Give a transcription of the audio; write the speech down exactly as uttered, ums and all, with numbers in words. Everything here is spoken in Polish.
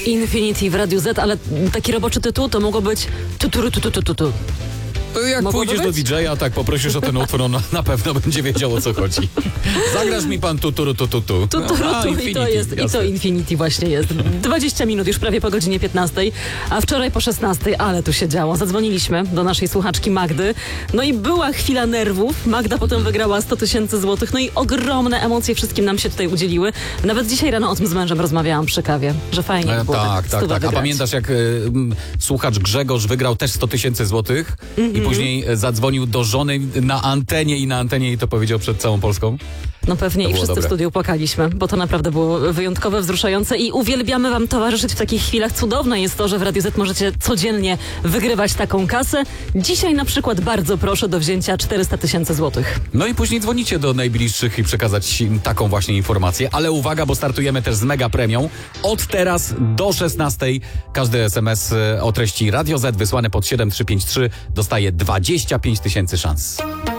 Infinity w Radiu Z, ale taki roboczy tytuł to mogło być tu tu tu tu tu tu tu. Jak Mogłoby pójdziesz być? do didżeja, tak poprosisz o ten utwór, on na pewno będzie wiedział, o co chodzi. Zagrasz mi pan tu, tu, tu, tu, tu. Tu, tu, tu, A, tu, i Infinity, to jest, i to jasne. Infinity właśnie jest. dwadzieścia minut już prawie po godzinie piętnastej, a wczoraj po szesnastej, ale tu się działo. Zadzwoniliśmy do naszej słuchaczki Magdy, no i była chwila nerwów. Magda potem wygrała sto tysięcy złotych, no i ogromne emocje wszystkim nam się tutaj udzieliły. Nawet dzisiaj rano o tym z mężem rozmawiałam przy kawie, że fajnie E, było tak, tak, stówę tak. A wygrać. pamiętasz, jak y, m, słuchacz Grzegorz wygrał też sto tysięcy złotych Mhm. i później e, zadzwonił do żony na antenie i na antenie jej to powiedział przed całą Polską? No pewnie To i było wszyscy dobre. w studiu płakaliśmy, bo to naprawdę było wyjątkowe, wzruszające i uwielbiamy wam towarzyszyć w takich chwilach. Cudowne jest to, że w Radiu Z możecie codziennie wygrywać taką kasę. Dzisiaj na przykład bardzo proszę do wzięcia czterysta tysięcy złotych. No i później dzwonicie do najbliższych i przekazać im taką właśnie informację. Ale uwaga, bo startujemy też z mega premią. Od teraz do szesnastej każdy es em es o treści Radio Z wysłany pod siedem trzy pięć trzy dostaje dwadzieścia pięć tysięcy szans.